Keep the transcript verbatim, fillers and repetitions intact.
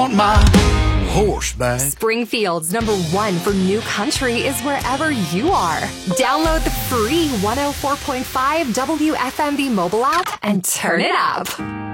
want my horse back. Springfield's number one for new country is wherever you are. Download the free one oh four point five W F M V mobile app and turn it up.